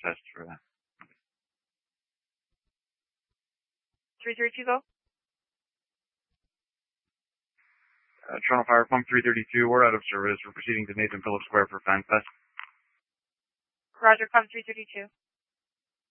test for that. 332, go. Toronto Fire Pump 332, we're out of service. We're proceeding to Nathan Phillips Square for fan test. Roger, Pump 332.